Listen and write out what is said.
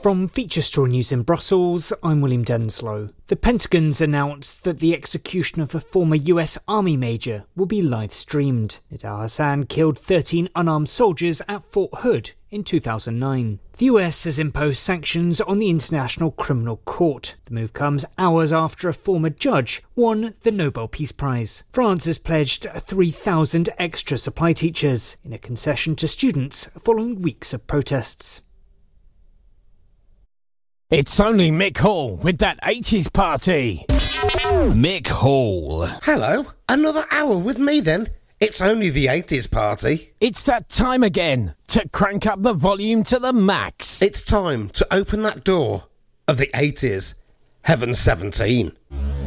From Feature Straw News in Brussels, I'm William Denslow. The Pentagon's announced that the execution of a former US Army major will be live-streamed. Nidal Hasan killed 13 unarmed soldiers at Fort Hood in 2009. The US has imposed sanctions on the International Criminal Court. The move comes hours after a former judge won the Nobel Peace Prize. France has pledged 3,000 extra supply teachers in a concession to students following weeks of protests. It's only Mick Hall with that 80s party. Mick Hall. Hello, another hour with me then. It's only the 80s party. It's that time again to crank up the volume to the max. It's time to open that door of the 80s. Heaven 17.